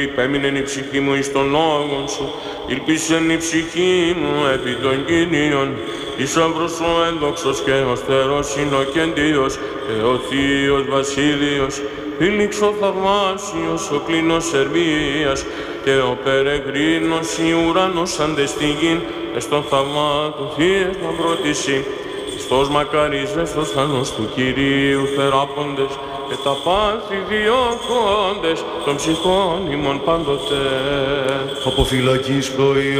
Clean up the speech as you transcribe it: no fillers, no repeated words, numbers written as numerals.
Υπέμεινεν η ψυχή μου εις των λόγων σου, ήλπισεν η ψυχή μου επί των Κυρίων. Θησαύρος ο ένδοξος και ο στερός είναι ο κεντίος και ο Θείος Βασίλειος. Φίλιξ ο θαυμάσιος, ο κλίνος Σερβίας και ο περεγρίνος η ουρανός αντεστηγήν, εις των θαυμάτων Θείες λαμπρότηση. Χριστός μακαρίζε στους θάνος του Κυρίου θεράποντες και τα πάθη διώκοντες των ψυχών ημών πάντοτε. Από φυλακής πρωί